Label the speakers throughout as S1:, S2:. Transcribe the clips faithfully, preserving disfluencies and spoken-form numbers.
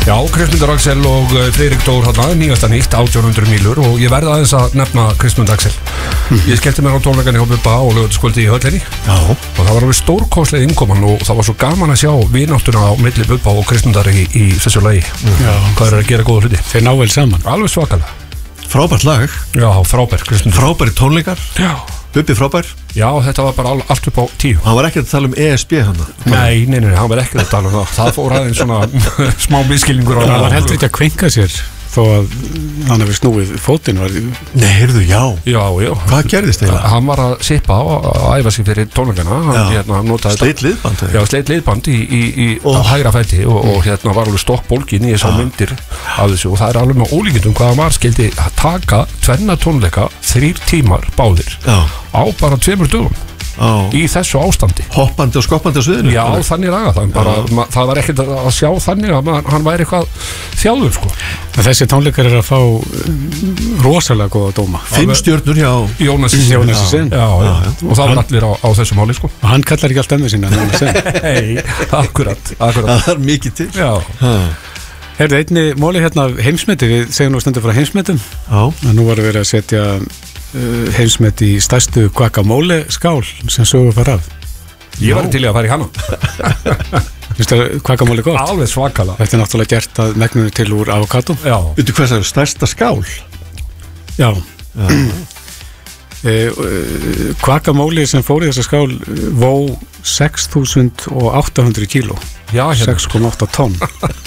S1: Já, Kristmundur Axel og Friðrik Dór hérna, nýjasta nýtt, átján hundruð mílur og ég verði aðeins að nefna Kristmund Axel. Ég skellti mér á tónleikann hjá Bubba og laugardagskvöldi í Höllinni. Já. Og það var alveg stórkostleg innkoman og það var svo gaman að sjá vináttuna á milli Bubba og Kristmundar í, í þessu lagi. Já. Hvað er að gera góða hluti?
S2: Þeir ná vel saman.
S1: Alveg svakalega.
S3: Frábært lag.
S1: Já, frábær Kristmundur.
S3: Frábæri tónleikar.
S1: Já.
S3: Bubbi frábær.
S1: Já, þetta var bara all, allt upp á tíu.
S3: Hann var ekki að tala um E S B hann.
S1: Nei, nei, nei, hann var ekki að tala um það. Það fór aðeins svona smá miskilningur á hann.
S2: Það var heldur ekki að kvinka sér þó að hann hefði snúið fótinn var...
S3: Nei, heyrðu, já.
S1: Já, já.
S3: Hvað gerðist eiginlega?
S1: Hann var að sippa og að æfa sig fyrir tónleikana. Hann hérna, notaði
S3: sleit liðband.
S1: Já, sleit liðband í, í, í oh. á hægra fæti og, og hérna var alveg stokkbólgin í þess að myndir af þessu og það er alveg með ólíkindum hvað maður skildi að taka tvenna tónleika þrír tímar báðir já. Á bara tveimur dögum. Á. Í þessu ástandi
S3: hoppandi og skoppandi á sviðinu
S1: já þannig laga það bara, ma, það var ekkert að sjá þannig að man, hann væri eitthvað þjálfur sko.
S2: Þessi tónleikar er að fá rosalega góða dóma
S3: fimm stjörnur hjá
S2: Jónasi Sen
S1: og það var allir á, á þessu máli sko.
S2: Og hann kallar ekki allt ennið sína
S1: Nei, akkurat, akkurat
S3: það er mikið til
S2: Herðu, einni móli hérna heimsmeti við segjum nú stundur frá heimsmetum og nú varum við að setja heimsmet í stærstu guacamole skál sem sögur fara af
S1: Ég var til í að fara í hana
S2: Vistu það guacamole gott?
S1: Alveg svakalega
S2: Þetta er náttúrulega gert að megninu til úr avokado
S1: Já
S3: Veitu hvað það er stærsta skál?
S2: Já, Já. E, guacamole sem fór í þessa skál vó sex þúsund átta hundruð kíló
S1: Já, hérna
S2: sex komma átta tonn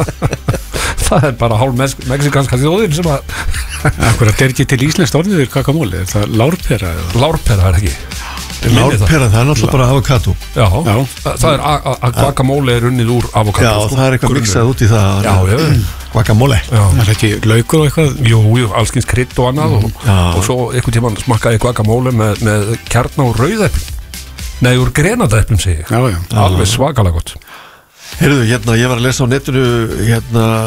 S1: Það er bara hálf mexikanska þjóðin sem að
S2: Akkurat, er ekki til íslenskt orðið yfir guacamole? Er það lárpera?
S1: Lárpera er ekki
S3: Lárpera, það er náttúrulega bara avokado
S1: Já, Já. það er að guacamole er unnið úr avokado
S3: Já, sko. Það er eitthvað mixað út í það
S1: Já, já
S3: Guacamole
S2: Það er ekki laukur og eitthvað?
S1: Jú, jú, allskins krydd og annað mm. og, og svo einhvern tímann smakkaði guacamole með, með kjarna og rauðeplum Nei, úr grenadæplum segi ég
S2: Já, já
S1: Alveg svakalega gott
S3: Heyrðu, hérna, ég var að lesa á netinu hérna